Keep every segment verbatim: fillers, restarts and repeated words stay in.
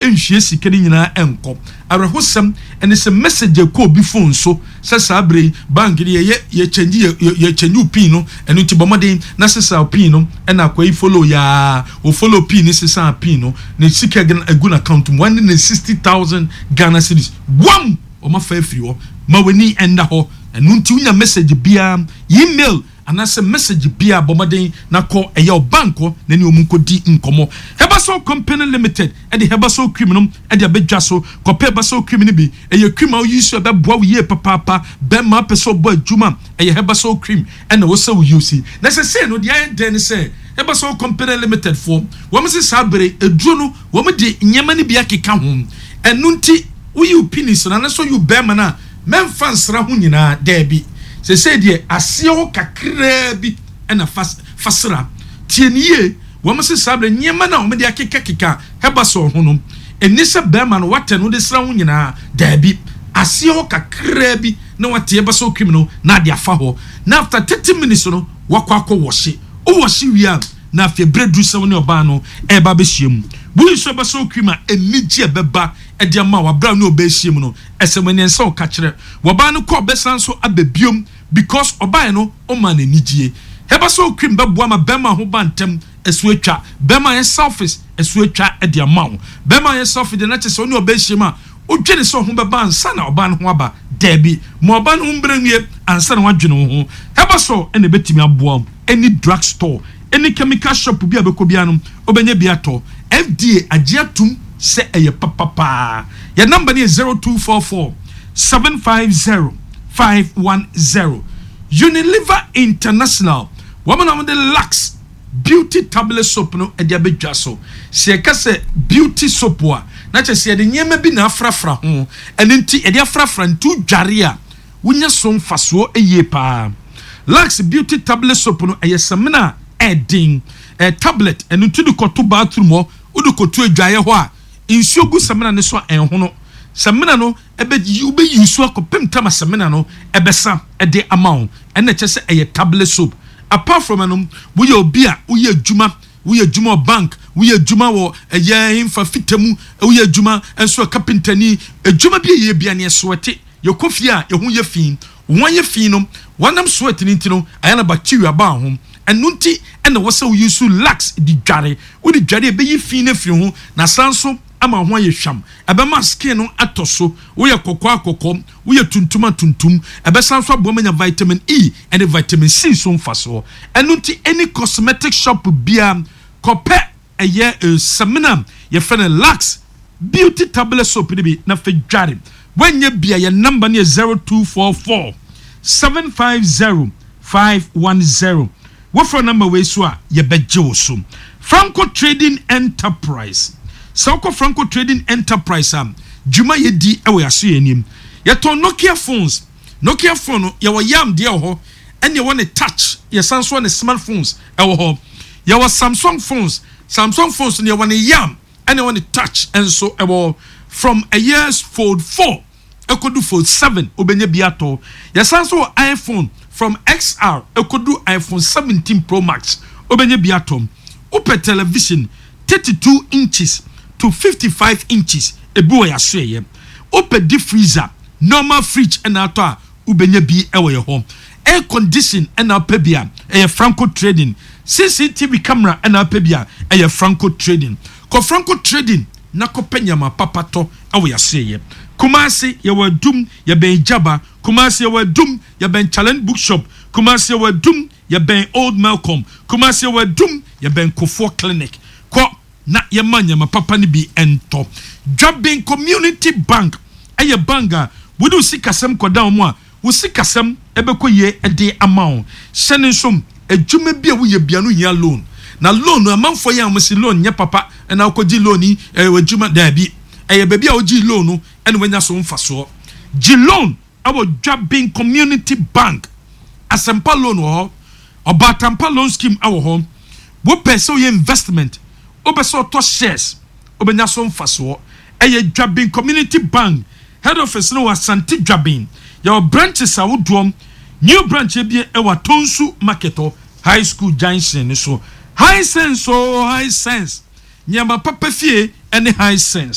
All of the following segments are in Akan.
enhwie sika ni nyina enko arehosem ene se message ko bi phone so se sabre bank ni ye ye change ye change pin no eno ti bomodin na se sa pin no ena akwai follow ya o follow pin ni se sa pin no ne sika egu na account one hundred sixty thousand Ghana cedis wam o ma fa free ho ma weni enda ho eno ti unya message bia email anase message bia bomaden na ko eya banko na ni omunkodi nkomo Hebaso Company Limited e de Hebaso criminal e de abedwaso ko pe Hebaso criminal bi eya criminal use be boa ye papa papa be ma peso bo adwuma eya Hebaso cream e na wo se wo use na se se no de den se Hebaso Company Limited for wo me se sabere eduro no wo me de nyama ni bia keka ho enu nti wo you penis na na so you be ma na memfa nsra ho nyina da bi se se die asie ho kakra bi ena fas fasra tienie wo mo se sabre nyema na wo me de akeka keka Hebaso ho no eni se be ma no wate no de sra ho nyina da bi asie ho kakra bi na wate Hebaso criminal na de afa ho na after thirty minutes no wakwa akọ wohye o wohye wi na afie bredu se wo ne oba no e ba be hiem bu so Hebaso criminal eniji e beba e de ma wa bra no oba hiem no esemani ensa o ka kire wo ba no ko besan so abebiom because oba no o man enijie Hebaso cream beboa ma bema ho bantem esu atwa bema ye selfish esu atwa e de ma ho bema ye selfish de na chese oni oba hiem a odwene so ho beba ansa na oba no ho aba debi mo oba no mbranwie ansa na wadwene ho Hebaso ene betimi aboa any drug store any chemical shop bi abekobia no obenya bi ato F D A agiatum se eye papa ya number ni zero two four four seven five zero five one zero Unilever International woman on the Lux beauty tablet soap no e dia bedwa so se ka se beauty soap wa na che se de nyema bi na afrafra ho enti e dia afrafra ntu dware a wonya so mfaso eye pa Lux beauty tablet soap no e yesemna edin e tablet enu tu de koto bathroom ho udu koto adwaye ho a insuo gu semna ne so en ho no semna no ebe ube yusu akopem tama semna no ebesa ede amount ene chese eye tablet soap apart from anum we ye obi a we ye adwuma we ye adwuma bank we ye adwuma wo eye infra fitemu we ye adwuma enso carpentani adwuma bi ye bia ne soete ye kofi a ye hu ye fin won ye fin no wanam soete ni ntino ayana bacteria ba ho enunti ene wo se we use Lux di dware wo di dware be ye fin na firi ho na sanso ama ho ye hwam ebema skin no atoso wo ye kokko akokko wo ye tuntuma tuntum ebesan so abomanya vitamin E and vitamin C so mfaso enunti any cosmetic shop bia kope eye semina ye fene Lux beauty tablet soap ni bi na fe dware wenye bia ye number ni zero two four four seven five zero five one zero wo for number we so a ye beje wo so Franco Trading Enterprise Sauko Franco Trading Enterprise am juma ye di ewe aso enim ye ton Nokia phones Nokia phone ye wo yam de ho ene wo ne touch ye sanso ne smartphones ewo ho ye wo Samsung phones Samsung phones ne wo ne yam ene wo ne touch enso ewo from a year's Fold four ekodu Fold seven obenya biato ye sanso iPhone from X R ekodu iPhone seventeen Pro Max obenya biato open television thirty-two inches to fifty-five inches ebu ya so ye open deep freezer normal fridge and ato a ubenya bi ewo ye home air condition and apebia e Franco Trading C C T V camera and apebia e Franco Trading ko Franco Trading na ko penyama papato ewo ya so ye Kumasi ye wa dum ye ben Jaba Kumasi ye wa dum ye ben Challenge Bookshop Kumasi ye wa dum ye ben Old Malcolm Kumasi ye wa dum ye ben Kofo Clinic ko na ye manya ma papa ni bi ento Jobbing Community Bank eye banga we do sikasem ko down mo a wo sikasem ebeko ye ede amount shene nsom adwuma bi a wo ye bia no hia loan na loan no amanfo ye amsi loan nya papa na akogi loan ni e adwuma da bi eye bebia ogi loan no ene wanya so mfaso gi loan awo Jobbing Community Bank asempa loan wo obatampa loan scheme awo ho wo person ye investment obeso to shares obenya so mfaso eye Jobbing Community Bank head office no Asante Jobbing your branches are wodom new branch bi e wa Tonsu Market High School Junction so high sense so high sense nyama papa fie any high sense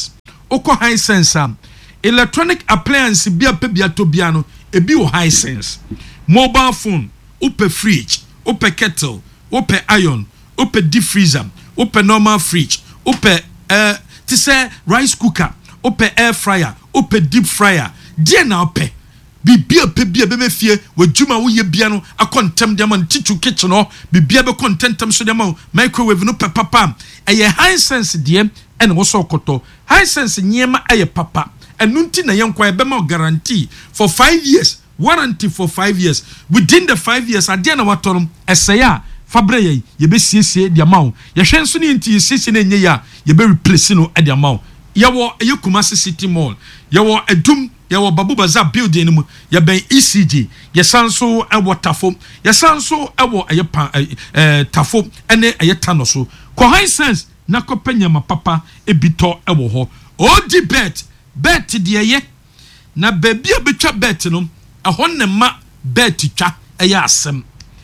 oko high sense am electronic appliance bia pe bia to bia no ebi o high sense mobile phone upe fridge upe kettle upe iron upe deep freezer upe normal fridge upe uh, to say rice cooker upe air fryer upe deep fryer die na upe bibia pe bia be mefie wadwuma wo ye bia no akontem dem an tichu kitchen no bibia be contentem so dem microwave no pe papa eye high sense de ene wo so koto high sense nyema eye papa enunti na yenkwa e be ma guarantee for five years warranty for five years within the five years ade na watorum eseya fabre ye ye be siesie de amaw ye hwen so ne nti siesie na enye ya ye be replace no e de amaw ye wo eye Kumasi City Mall ye wo edum ye wo Babu Bazaar building mu ye ben E C G ye sanso e wo Tafo ye sanso e wo eye pa eh Tafo ene eye Tano so ko high sense na ko penyama papa e bito e wo ho odi bet bet de ye na baby a betwa bet no ehon ne ma bet twa eye asem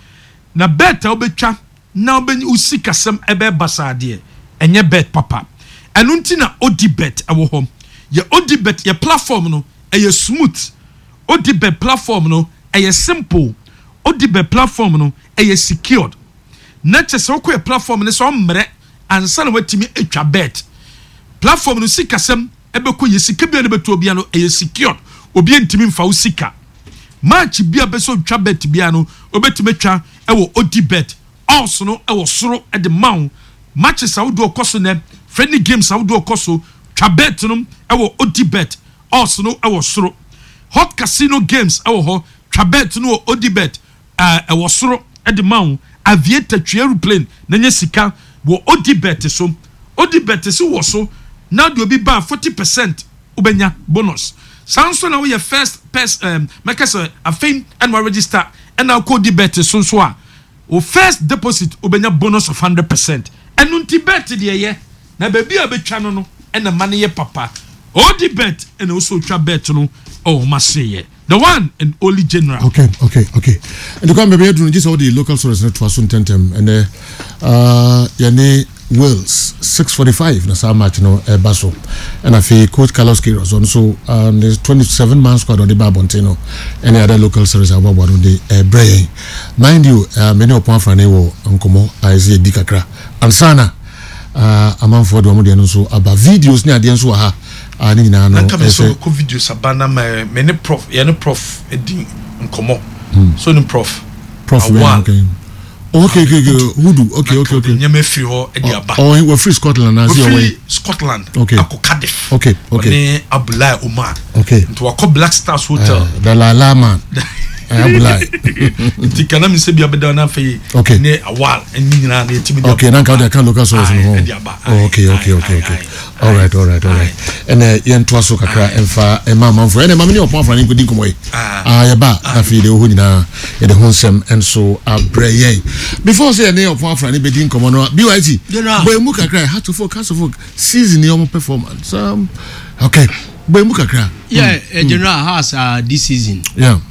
na bet a obetwa na obeni usikasem ebe basade enye bet papa enunti na odi bet e wo ho ye odi bet ye platform no eye smooth odi bet platform no eye simple odi bet platform no eye secured na chese okwe platform ne so mre ansa na watimi etwa bet platform no sikasem ebe ko ye sika bia ne beto obia no eye secured obi ntimi mfa usika match bia be so twa bet bia no obetime twa ewo odi bet also no ewo soro e de maw matches awdo okoso ne friendly games awdo okoso twa bet no ewo odi bet also no ewo soro hot casino games ewo ho twa bet no odi bet uh, ewo soro e de maw aviator twa aeroplane na nya sika wo odi bet so odi bet so wo so now do be ba forty percent ubenya bonus sanso na we your first pers um make us a fame and we register and now code bet so so a o first deposit ubenya bonus of one hundred percent and unti bet de ye na baby a betwa no no and the money ye papa odi bet and also twa bet no oh maseye the one and only general. Okay, okay, okay. And the come baby do just all the local sources net to asun tentem and uh yani Wales six forty-five na sa match no e baso and afi coach Carlos Queiroz on so um there's twenty-seven man squad on the Babontino any other local series about what the uh, Bray mind you uh, many upon frane wo nkomo aize dikakra ansana uh amanfo do amode no so aba videos ni ade nso ha ani nyina no e so ko videos abana many prof ya no prof edi nkomo so no prof prof okay okay okay who do okay okay okay nyame free ho e dia ba oh we free Scotland na see away Scotland okay ako Cardiff okay okay ni Abdullah Omar okay to wako Black Stars Hotel uh, the la la man Abdullah ti kana mi se bia beda na fe ni awal eni nyina na etimi dia okay na ka dey kan local source no okay okay okay okay all right all right all right and uh yen to aso kakra emfa ema manfo ene ma me ni opon afra ni kodi komo yi ah ya ba na fi de ho nyina e de honsem enso abreye before say ene opon afra ni bedi komo no B Y T boy mu kakra ha to focus of season your performance um okay boy mu kakra yeah general has uh this season yeah